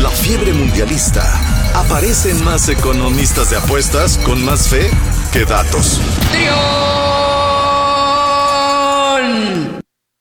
la fiebre mundialista, aparecen más economistas de apuestas con más fe que datos. ¡Trío!